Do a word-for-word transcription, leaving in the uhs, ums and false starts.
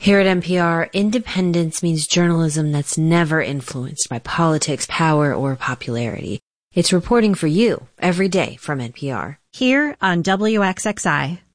Here at N P R, independence means journalism that's never influenced by politics, power, or popularity. It's reporting for you every day from N P R. Here on W X X I.